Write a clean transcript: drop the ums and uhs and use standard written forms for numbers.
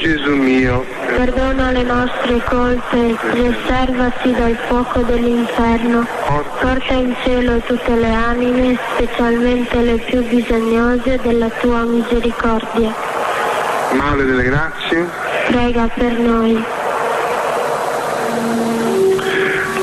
Gesù mio, perdona le nostre colpe, preservaci dal fuoco dell'inferno, porta in cielo tutte le anime, specialmente le più bisognose della tua misericordia. Madre delle grazie, Prega per noi.